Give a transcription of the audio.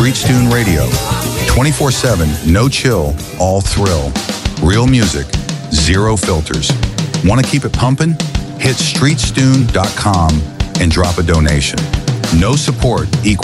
Street Stune Radio. 24/7, no chill, all thrill. Real music, zero filters. Want to keep it pumping? Hit streetstune.com and drop a donation. No support equals